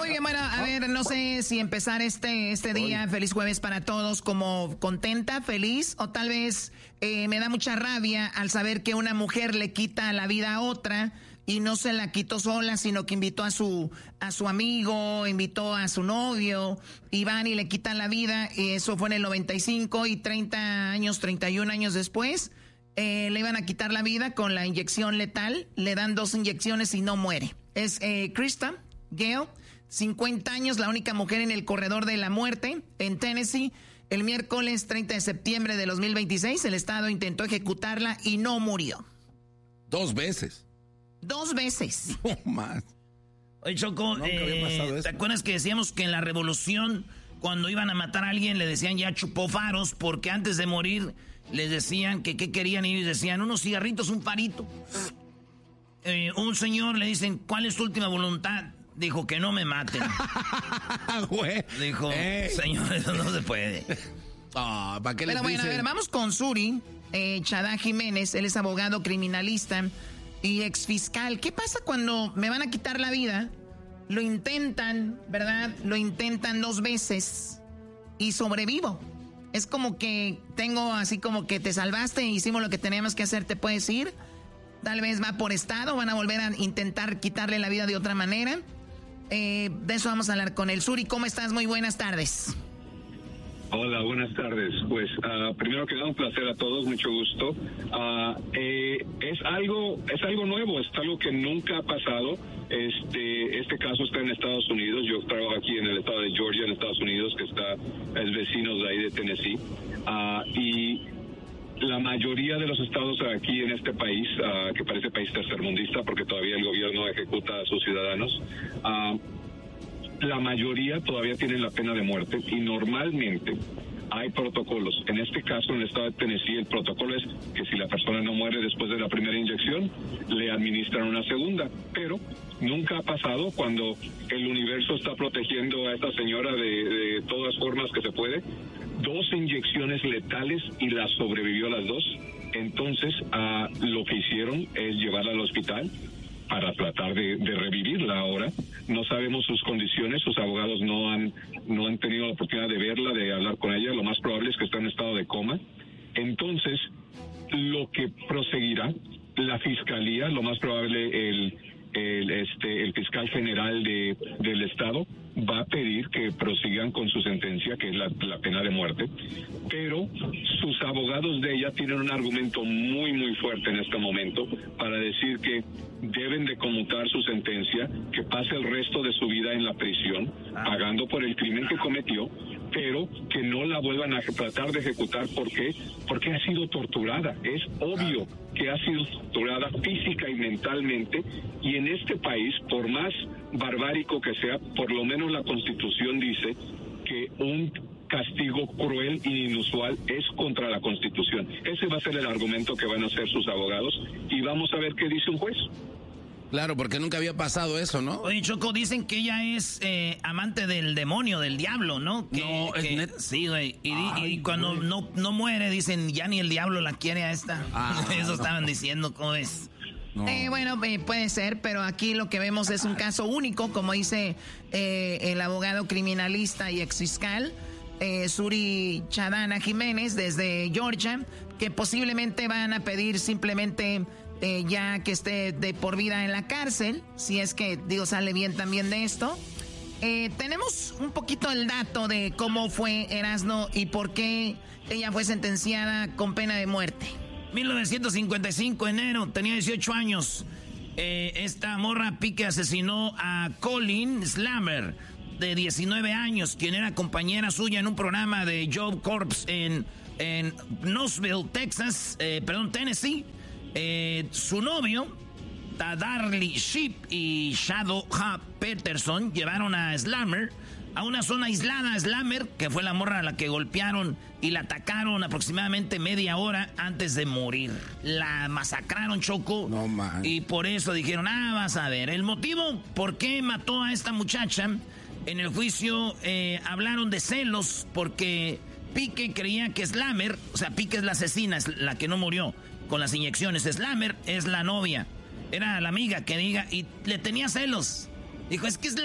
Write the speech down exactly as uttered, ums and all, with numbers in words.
Muy bien, bueno, a ver, no sé si empezar este, este día, feliz jueves para todos, como contenta, feliz, o tal vez eh, me da mucha rabia al saber que una mujer le quita la vida a otra y no se la quitó sola, sino que invitó a su, a su amigo, invitó a su novio, y van y le quitan la vida, y eso fue en el noventa y cinco, y treinta años, treinta y un años después, eh, le iban a quitar la vida con la inyección letal, le dan dos inyecciones y no muere. Es eh, Krista Gale, cincuenta años, la única mujer en el corredor de la muerte en Tennessee. El miércoles treinta de septiembre de dos mil veintiséis, el Estado intentó ejecutarla y no murió. Dos veces. Dos veces. No más. Oye, Choco, eh, ¿te acuerdas que decíamos que en la revolución, cuando iban a matar a alguien, le decían ya chupó faros? Porque antes de morir, les decían que qué querían y ellos decían unos cigarritos, un farito. Eh, un señor le dicen, ¿cuál es tu última voluntad? Dijo, que no me maten. Dijo, hey. Señor, eso no se puede. Oh, ¿para qué les Pero bueno, dicen? a ver, vamos con Suri eh, Chadá Jiménez. Él es abogado criminalista y exfiscal. ¿Qué pasa cuando me van a quitar la vida? Lo intentan, ¿verdad? Lo intentan dos veces y sobrevivo. Es como que tengo así como que te salvaste, hicimos lo que teníamos que hacer, te puedes ir. Tal vez va por estado, van a volver a intentar quitarle la vida de otra manera. Eh, de eso vamos a hablar con el Suri. ¿Cómo estás? Muy buenas tardes. Hola, buenas tardes. Pues uh, primero que nada, un placer a todos, mucho gusto. Uh, eh, es algo, es algo nuevo, es algo que nunca ha pasado. Este, este caso está en Estados Unidos. Yo trabajo aquí en el estado de Georgia, en Estados Unidos, que está es vecinos de ahí de Tennessee. Uh, y la mayoría de los estados aquí en este país, uh, que parece país tercermundista porque todavía el gobierno ejecuta a sus ciudadanos, uh, la mayoría todavía tienen la pena de muerte y normalmente hay protocolos. En este caso, en el estado de Tennessee, el protocolo es que si la persona no muere después de la primera inyección, le administran una segunda. Pero nunca ha pasado cuando el universo está protegiendo a esta señora de, de todas formas que se puede. Dos inyecciones letales y la sobrevivió las dos. Entonces, uh, lo que hicieron es llevarla al hospital para tratar de, de revivirla ahora. No sabemos sus condiciones, sus abogados no han no han tenido la oportunidad de verla, de hablar con ella. Lo más probable es que está en estado de coma. Entonces, lo que proseguirá la fiscalía, lo más probable el el este el fiscal general de del estado va a pedir que prosigan con su sentencia, que es la, la pena de muerte, pero sus abogados de ella tienen un argumento muy muy fuerte en este momento para decir que deben de conmutar su sentencia, que pase el resto de su vida en la prisión, pagando por el crimen que cometió, pero que no la vuelvan a tratar de ejecutar. ¿Por qué? Porque ha sido torturada. Es obvio que ha sido torturada física y mentalmente, y en este país, por más barbárico que sea, por lo menos la Constitución dice que un castigo cruel e inusual es contra la Constitución. Ese va a ser el argumento que van a hacer sus abogados y vamos a ver qué dice un juez. Claro, porque nunca había pasado eso, ¿no? Oye, Choco, dicen que ella es eh, amante del demonio, del diablo, ¿no? Que, no, es que, net... Sí, güey. Y, Ay, y cuando güey. no, no muere, dicen, ya ni el diablo la quiere a esta. Ah, Eso no. estaban diciendo, ¿cómo es? No. Eh, bueno, eh, puede ser, pero aquí lo que vemos es un caso único, como dice eh, el abogado criminalista y exfiscal eh, Suri Chadá Jiménez desde Georgia, que posiblemente van a pedir simplemente eh, ya que esté de por vida en la cárcel, si es que, digo, sale bien también de esto. Eh, tenemos un poquito el dato de cómo fue Erasno y por qué ella fue sentenciada con pena de muerte. mil novecientos cincuenta y cinco, enero, tenía dieciocho años. Eh, esta morra Pique asesinó a Colin Slammer, de diecinueve años, quien era compañera suya en un programa de Job Corps en, en Knoxville, Texas, eh, perdón, Tennessee. Eh, su novio, Tadarly Sheep y Shadow Ha Peterson, llevaron a Slammer a una zona aislada. Slammer, que fue la morra a la que golpearon y la atacaron aproximadamente media hora antes de morir. La masacraron, Choco. No, man. Y por eso dijeron, ah, vas a ver. El motivo por qué mató a esta muchacha, en el juicio eh, hablaron de celos, porque Pique creía que Slammer, o sea, Pique es la asesina, es la que no murió con las inyecciones. Slammer es la novia, era la amiga que diga, y le tenía celos. Dijo, es que es la